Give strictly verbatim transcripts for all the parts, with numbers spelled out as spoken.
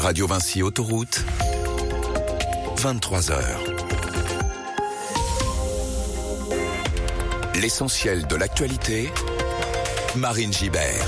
Radio Vinci Autoroute, vingt-trois heures. L'essentiel de l'actualité, Marine Gibert.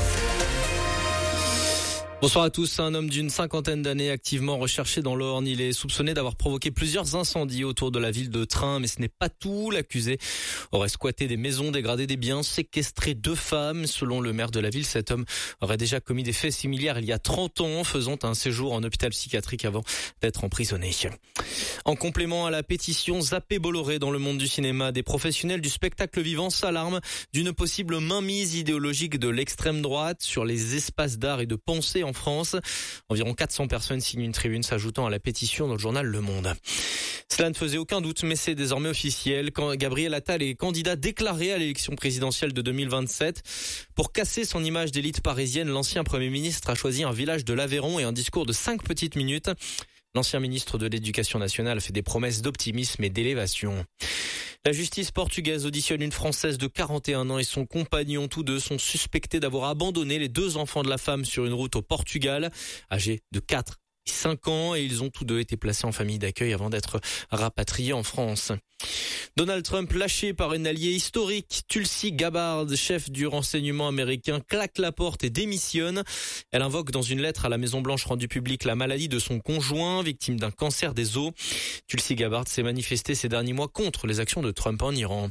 Bonsoir à tous. Un homme d'une cinquantaine d'années activement recherché dans l'Orne. Il est soupçonné d'avoir provoqué plusieurs incendies autour de la ville de Train, mais ce n'est pas tout. L'accusé aurait squatté des maisons, dégradé des biens, séquestré deux femmes. Selon le maire de la ville, cet homme aurait déjà commis des faits similaires il y a trente ans, faisant un séjour en hôpital psychiatrique avant d'être emprisonné. En complément à la pétition Zappé Bolloré dans le monde du cinéma, des professionnels du spectacle vivant s'alarment d'une possible mainmise idéologique de l'extrême droite sur les espaces d'art et de pensée en France. Environ quatre cents personnes signent une tribune s'ajoutant à la pétition dans le journal Le Monde. Cela ne faisait aucun doute, mais c'est désormais officiel. Quand Gabriel Attal est candidat déclaré à l'élection présidentielle de deux mille vingt-sept. Pour casser son image d'élite parisienne, l'ancien Premier ministre a choisi un village de l'Aveyron et un discours de cinq petites minutes. L'ancien ministre de l'Éducation nationale fait des promesses d'optimisme et d'élévation. La justice portugaise auditionne une Française de quarante et un ans et son compagnon. Tous deux sont suspectés d'avoir abandonné les deux enfants de la femme sur une route au Portugal, âgés de quatre et cinq ans, et ils ont tous deux été placés en famille d'accueil avant d'être rapatriés en France. Donald Trump, lâché par une alliée historique, Tulsi Gabbard, chef du renseignement américain, claque la porte et démissionne. Elle invoque dans une lettre à la Maison-Blanche rendue publique la maladie de son conjoint, victime d'un cancer des os. Tulsi Gabbard s'est manifestée ces derniers mois contre les actions de Trump en Iran.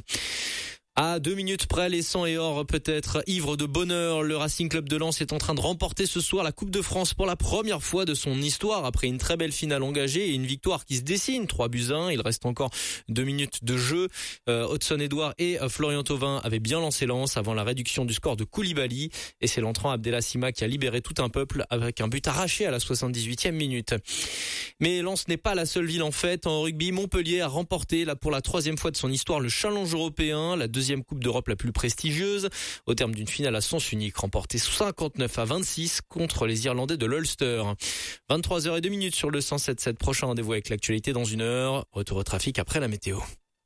À deux minutes près, les sang et or peut-être ivres de bonheur. Le Racing Club de Lens est en train de remporter ce soir la Coupe de France pour la première fois de son histoire après une très belle finale engagée et une victoire qui se dessine. trois buts à un. Il reste encore deux minutes de jeu. Euh, Hudson-Edouard et euh, Florian Thauvin avaient bien lancé Lens avant la réduction du score de Koulibaly. Et c'est l'entrant Abdellah Sima qui a libéré tout un peuple avec un but arraché à la soixante-dix-huitième minute. Mais Lens n'est pas la seule ville en fête. En rugby, Montpellier a remporté là pour la troisième fois de son histoire le challenge européen, la deuxième Coupe d'Europe la plus prestigieuse, au terme d'une finale à sens unique remportée cinquante-neuf à vingt-six contre les Irlandais de l'Ulster. vingt-trois heures zéro deux sur le cent sept virgule sept. Prochain rendez-vous avec l'actualité dans une heure. Retour au trafic après la météo.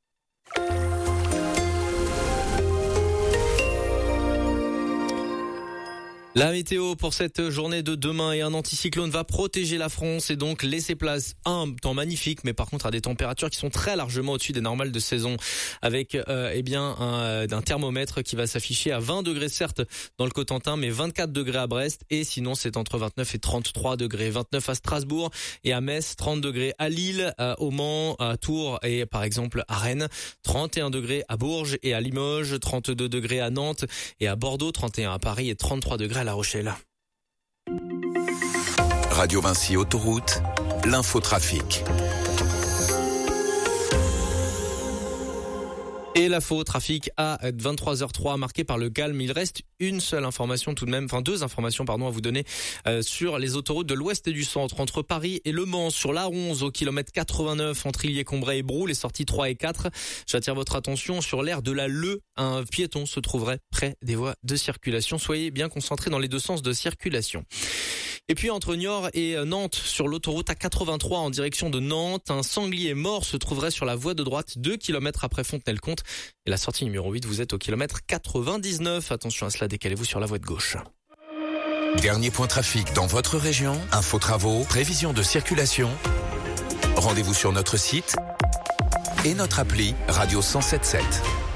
La météo pour cette journée de demain, et un anticyclone va protéger la France et donc laisser place à un temps magnifique, mais par contre à des températures qui sont très largement au-dessus des normales de saison, avec euh, eh bien un, un thermomètre qui va s'afficher à vingt degrés certes dans le Cotentin, mais vingt-quatre degrés à Brest, et sinon c'est entre vingt-neuf et trente-trois degrés, vingt-neuf à Strasbourg et à Metz, trente degrés à Lille, à, au Mans, à Tours et par exemple à Rennes, trente et un degrés à Bourges et à Limoges, trente-deux degrés à Nantes et à Bordeaux, trente et un à Paris et trente-trois degrés à La Rochelle. Radio Vinci Autoroute, l'infotrafic. Et l'info trafic à vingt-trois heures trois marqué par le calme. Il reste une seule information tout de même, enfin deux informations pardon à vous donner euh, sur les autoroutes de l'ouest et du centre entre Paris et Le Mans, sur l'A onze au kilomètre quatre-vingt-neuf entre Illiers-Combray et Brou, les sorties trois et quatre. J'attire votre attention sur l'aire de la Leu, un piéton se trouverait près des voies de circulation. Soyez bien concentrés dans les deux sens de circulation. Et puis entre Niort et Nantes, sur l'autoroute A quatre-vingt-trois en direction de Nantes, un sanglier mort se trouverait sur la voie de droite deux kilomètres après Fontenay-le-Comte. Et la sortie numéro huit, vous êtes au kilomètre quatre-vingt-dix-neuf. Attention à cela, décalez-vous sur la voie de gauche. Dernier point trafic dans votre région, info travaux, prévision de circulation. Rendez-vous sur notre site et notre appli Radio cent sept virgule sept.